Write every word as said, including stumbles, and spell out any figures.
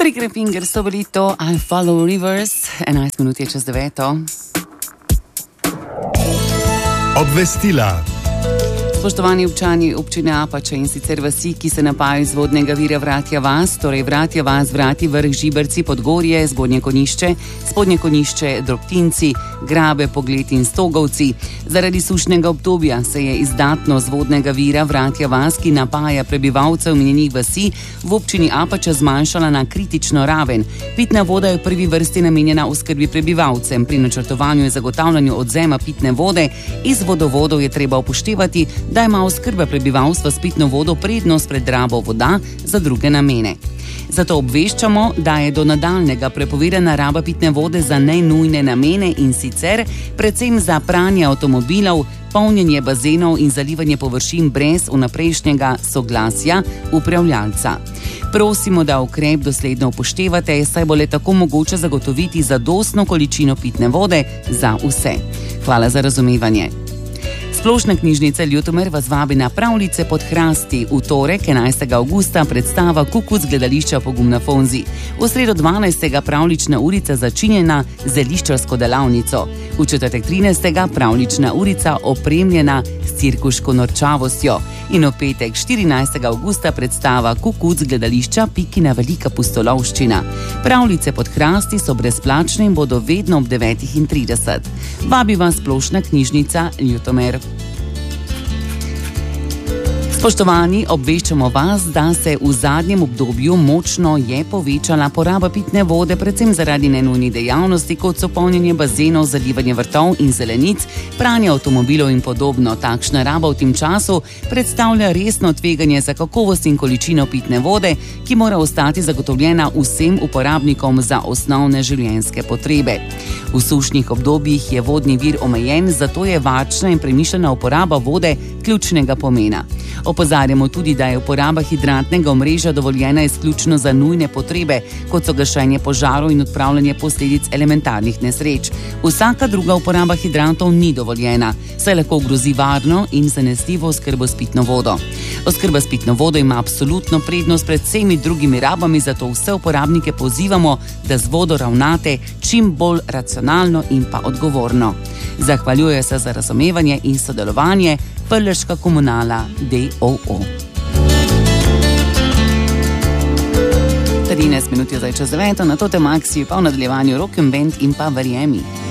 Three Fingers so bili to I Follow Rivers, enajst minut je čez deveto. Obvestila. Spoštovani občani občine Apača in sicer vasi, ki se napajajo iz vodnega vira Vratja vas, torej Vratja vas, Vrati vrh, Žiberci, Podgorje, Zgornje Konjišče, Spodnje Konjišče, Drobtinci, Grabe, Pogled in Stogovci. Zaradi sušnega obdobja se je izdatno z vodnega vira Vratja vas, ki napaja prebivalcev omenjenih vasi, v občini Apača zmanjšala na kritično raven. Pitna voda je v prvi vrsti namenjena oskrbi prebivalcem. Pri načrtovanju in zagotavljanju odvzema pitne vode iz vodovodov je treba upoštevati, da ima oskrba prebivalstva s pitno vodo prednost pred rabo voda za druge namene. Zato obveščamo, da je do nadaljnjega prepovedana raba pitne vode za nenujne namene in sicer predvsem za pranje avtomobilov, polnjenje bazenov in zalivanje površin brez vnaprejšnjega soglasja upravljalca. Prosimo, da ukrep dosledno upoštevate, saj bo le tako mogoče zagotoviti zadostno količino pitne vode za vse. Hvala za razumevanje. Splošna knjižnica Ljutomer vas vabi na pravljice pod hrasti. V torek, enajstega avgusta, predstava Kukuc gledališča Pogum na Fonzi. V sredo dvanajstega pravljična urica začinjena z zeliščarsko delavnico. V četrtek trinajstega pravljična urica opremljena s cirkuško norčavostjo. In v petek štirinajstega avgusta predstava Kukuc gledališča Pikina velika pustolovščina. Pravljice pod hrasti so brezplačne in bodo vedno ob devetih in trideset. Vabi vas Splošna knjižnica Ljutomer. Spoštovani, obveščamo vas, da se v zadnjem obdobju močno je povečala poraba pitne vode, predvsem zaradi nenujnih dejavnosti, kot so polnjenje bazenov, zalivanje vrtov in zelenic, pranje avtomobilov in podobno. Takšna raba v tem času predstavlja resno tveganje za kakovost in količino pitne vode, ki mora ostati zagotovljena vsem uporabnikom za osnovne življenjske potrebe. V sušnih obdobjih je vodni vir omejen, zato je varčna in premišljena uporaba vode ključnega pomena. Opozarjamo tudi, da je uporaba hidratnega omrežja dovoljena izključno za nujne potrebe, kot so gašenje požarov in odpravljanje posledic elementarnih nesreč. Vsaka druga uporaba hidratov ni dovoljena, saj lahko ogrozi varno in zanesljivo oskrbo s pitno vodo. Oskrba s pitno vodo ima absolutno prednost pred vsemi drugimi rabami, zato vse uporabnike pozivamo, da z vodo ravnate čim bolj racionalno in pa odgovorno. Zahvaljuje se za razumevanje in sodelovanje Prleška komunala D O O. trinajst minut je zdaj čez deveto, na to te Maxi pa v nadaljevanju Rock and Band in pa Verjemi.